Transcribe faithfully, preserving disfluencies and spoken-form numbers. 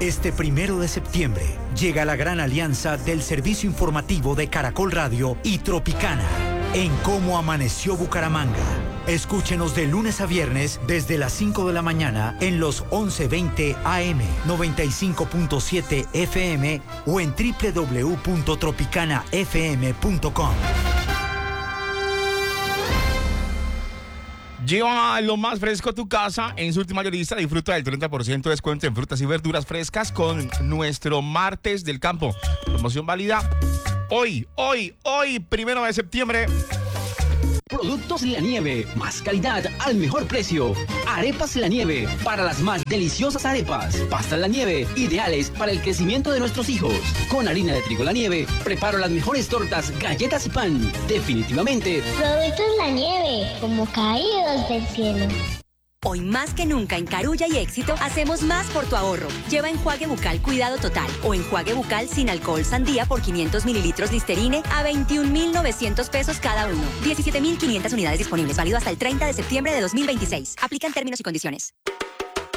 Este primero de septiembre llega la gran alianza del servicio informativo de Caracol Radio y Tropicana en Cómo Amaneció Bucaramanga. Escúchenos de lunes a viernes desde las cinco de la mañana en los once veinte A M, noventa y cinco punto siete F M o en doble u doble u doble u punto tropicana f m punto com. Lleva lo más fresco a tu casa en Surti Mayorista. Disfruta del treinta por ciento de descuento en frutas y verduras frescas con nuestro martes del campo. Promoción válida hoy, hoy, hoy, primero de septiembre. Productos La Nieve, más calidad al mejor precio. Arepas La Nieve, para las más deliciosas arepas. Pastas La Nieve, ideales para el crecimiento de nuestros hijos. Con harina de trigo La Nieve, preparo las mejores tortas, galletas y pan. Definitivamente. Productos La Nieve, como caídos del cielo. Hoy más que nunca en Carulla y Éxito hacemos más por tu ahorro. Lleva enjuague bucal Cuidado Total o enjuague bucal sin alcohol Sandía por quinientos mililitros Listerine a veintiún mil novecientos pesos cada uno. diecisiete mil quinientas unidades disponibles, válido hasta el treinta de septiembre de dos mil veintiséis. Aplican términos y condiciones.